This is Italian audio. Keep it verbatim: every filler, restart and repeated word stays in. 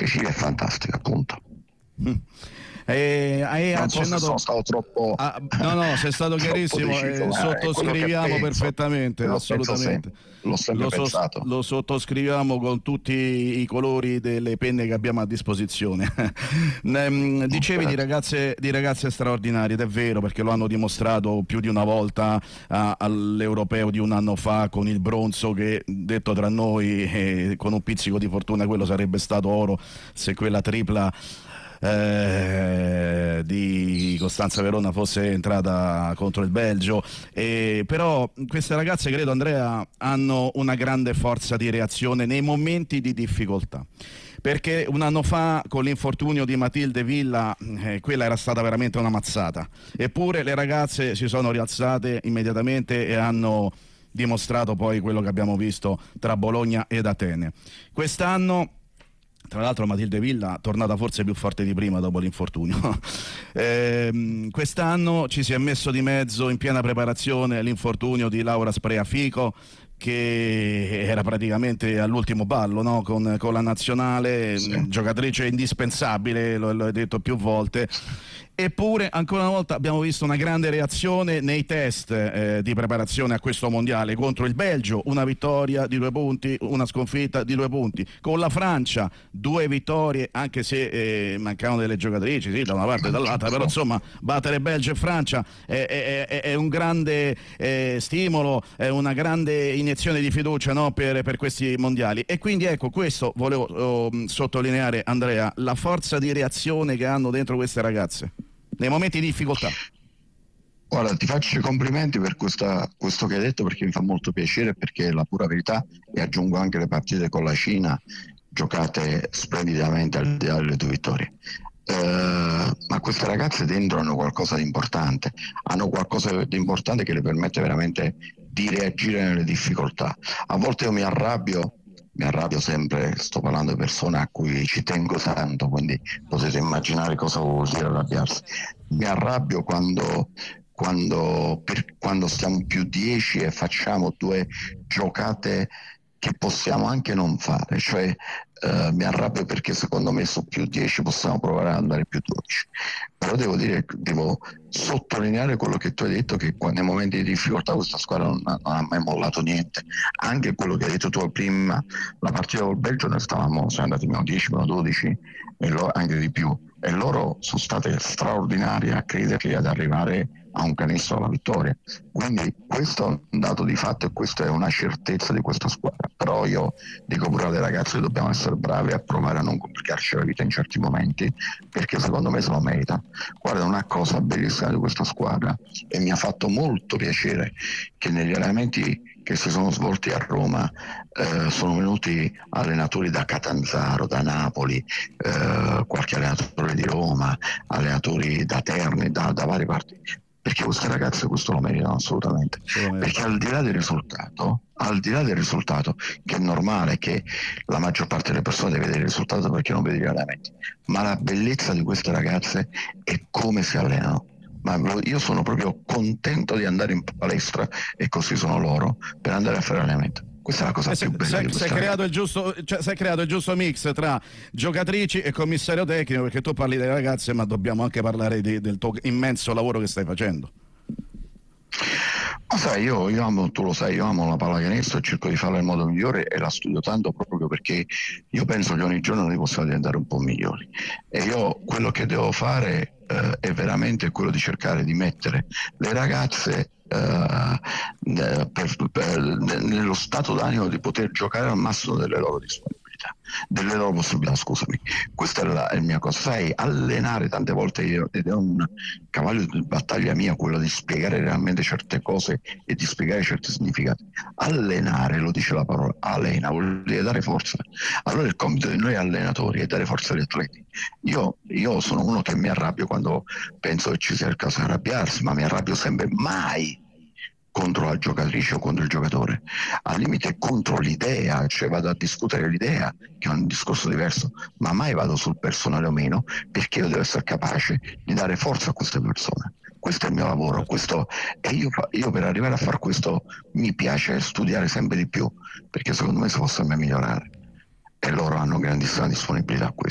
Cecilia è fantastica, appunto. Mm. Eh, hai non accennato... so se sono stato troppo ah, no no sei stato chiarissimo, deciso, eh, sottoscriviamo perfettamente, lo assolutamente sempre, l'ho sempre lo, so, pensato. lo sottoscriviamo con tutti i colori delle penne che abbiamo a disposizione. Dicevi di ragazze, di ragazze straordinarie, ed è vero, perché lo hanno dimostrato più di una volta uh, all'Europeo di un anno fa con il bronzo, che detto tra noi eh, con un pizzico di fortuna quello sarebbe stato oro se quella tripla Eh, di Costanza Verona fosse entrata contro il Belgio. Eh, però queste ragazze, credo, Andrea, hanno una grande forza di reazione nei momenti di difficoltà, perché un anno fa con l'infortunio di Matilde Villa eh, quella era stata veramente una mazzata, eppure le ragazze si sono rialzate immediatamente e hanno dimostrato poi quello che abbiamo visto tra Bologna ed Atene. Quest'anno, tra l'altro, Matilde Villa tornata forse più forte di prima dopo l'infortunio. eh, quest'anno ci si è messo di mezzo in piena preparazione l'infortunio di Laura Spreafico, che era praticamente all'ultimo ballo, no? con, con la nazionale, sì. Giocatrice indispensabile, lo, l'ho detto più volte. Eppure ancora una volta abbiamo visto una grande reazione nei test eh, di preparazione a questo mondiale. Contro il Belgio una vittoria di due punti, una sconfitta di due punti. Con la Francia due vittorie, anche se eh, mancavano delle giocatrici, sì, da una parte e dall'altra, però insomma battere Belgio e Francia è, è, è, è un grande eh, stimolo, è una grande iniezione di fiducia, no, per, per questi mondiali. E quindi ecco, questo volevo oh, sottolineare, Andrea, la forza di reazione che hanno dentro queste ragazze nei momenti di difficoltà. Guarda, ti faccio i complimenti per questa, questo che hai detto, perché mi fa molto piacere, perché è la pura verità, e aggiungo anche le partite con la Cina giocate splendidamente al di là delle tue vittorie. Uh, ma queste ragazze dentro hanno qualcosa di importante, hanno qualcosa di importante che le permette veramente di reagire nelle difficoltà. A volte io mi arrabbio mi arrabbio sempre, sto parlando di persone a cui ci tengo tanto, quindi potete immaginare cosa vuol dire arrabbiarsi. Mi arrabbio quando, quando, per, quando stiamo più dieci e facciamo due giocate che possiamo anche non fare, cioè Uh, mi arrabbio perché secondo me su più dieci possiamo provare ad andare più dodici, però devo dire, devo sottolineare quello che tu hai detto, che nei momenti di difficoltà questa squadra non ha, non ha mai mollato niente. Anche quello che hai detto tu prima, la partita col Belgio, noi stavamo, siamo andati meno dieci, meno dodici e lo, anche di più, e loro sono state straordinarie a crederci ad arrivare a un canestro alla vittoria. Quindi questo è un dato di fatto e questa è una certezza di questa squadra. Però io dico pure alle ragazze che dobbiamo essere bravi a provare a non complicarci la vita in certi momenti, perché secondo me se lo merita. Guarda, una cosa bellissima di questa squadra, e mi ha fatto molto piacere che negli allenamenti che si sono svolti a Roma eh, sono venuti allenatori da Catanzaro, da Napoli, eh, qualche allenatore di Roma, allenatori da Terni, da, da varie parti, perché queste ragazze questo lo meritano assolutamente, perché al di là del risultato al di là del risultato, che è normale che la maggior parte delle persone deve vedere il risultato perché non vede gli allenamenti, ma la bellezza di queste ragazze è come si allenano. Ma io sono proprio contento di andare in palestra, e così sono loro, per andare a fare allenamento. Questa è la cosa se, più bella se, di se questa creato il giusto, cioè, si è creato il giusto mix tra giocatrici e commissario tecnico, perché tu parli delle ragazze ma dobbiamo anche parlare di, del tuo immenso lavoro che stai facendo. Ma sai, io, io amo, tu lo sai, io amo la pallacanestro e cerco di farla nel modo migliore, e la studio tanto proprio perché io penso che ogni giorno noi possiamo diventare un po' migliori, e io quello che devo fare eh, è veramente quello di cercare di mettere le ragazze Uh, per, per, nello stato d'animo di poter giocare al massimo delle loro disponibilità, delle loro possibilità, scusami. Questa è la, è la mia cosa. Sai, allenare tante volte, io, ed è un cavallo di battaglia mia, quello di spiegare realmente certe cose e di spiegare certi significati. Allenare, lo dice la parola, allena, vuol dire dare forza. Allora il compito di noi allenatori è dare forza agli atleti. Io, io sono uno che mi arrabbio quando penso che ci sia il caso di arrabbiarsi, ma mi arrabbio sempre, mai contro la giocatrice o contro il giocatore, al limite contro l'idea, cioè vado a discutere l'idea, che è un discorso diverso, ma mai vado sul personale o meno, perché io devo essere capace di dare forza a queste persone. Questo è il mio lavoro, questo, e io, io per arrivare a fare questo mi piace studiare sempre di più, perché secondo me si può sempre migliorare, e loro hanno grandissima disponibilità a questo.